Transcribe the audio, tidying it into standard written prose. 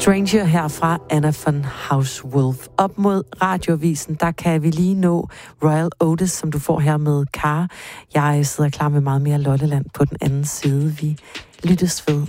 Stranger her fra Anna von Hauswolf. Op mod Radioavisen, der kan vi lige nå Royal Otis, som du får her med Car. Jeg sidder klar med meget mere Lolleland på den anden side. Vi lyttes ved